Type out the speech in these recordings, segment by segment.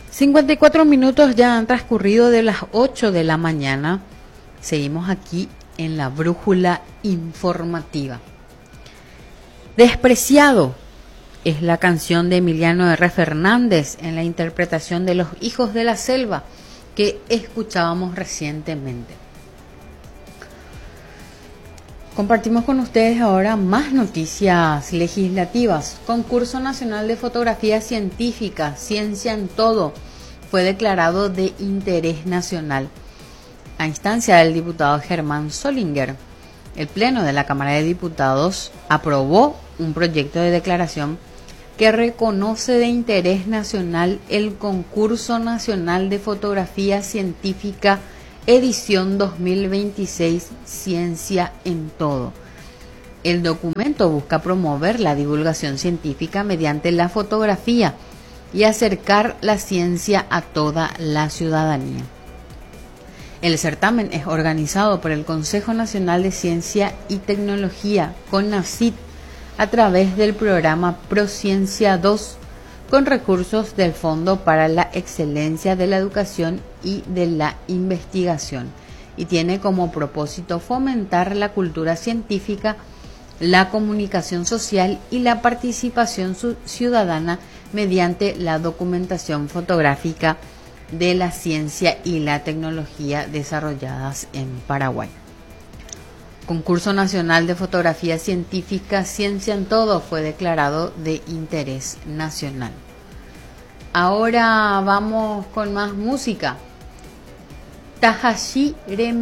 54 minutos ya han transcurrido de las 8 de la mañana. Seguimos aquí en la brújula informativa. Despreciado es la canción de Emiliano R. Fernández en la interpretación de Los Hijos de la Selva que escuchábamos recientemente. Compartimos con ustedes ahora más noticias legislativas. Concurso Nacional de Fotografía Científica, Ciencia en Todo, fue declarado de interés nacional. A instancia del diputado Germán Solinger, el Pleno de la Cámara de Diputados aprobó un proyecto de declaración que reconoce de interés nacional el Concurso Nacional de Fotografía Científica edición 2026, Ciencia en Todo. El documento busca promover la divulgación científica mediante la fotografía y acercar la ciencia a toda la ciudadanía. El certamen es organizado por el Consejo Nacional de Ciencia y Tecnología, CONACYT, a través del programa ProCiencia 2, con recursos del Fondo para la Excelencia de la Educación y de la Investigación, y tiene como propósito fomentar la cultura científica, la comunicación social y la participación ciudadana mediante la documentación fotográfica de la ciencia y la tecnología desarrolladas en Paraguay. Concurso Nacional de Fotografía Científica, Ciencia en Todo fue declarado de interés nacional. Ahora vamos con más música. Tahashi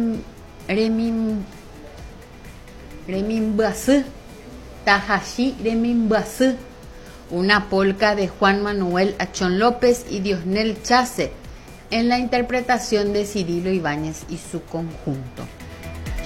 Remimbasu, Tahashi Remimbasu, una polca de Juan Manuel Achón López y Diosnel Chase, en la interpretación de Cirilo Ibáñez y su conjunto.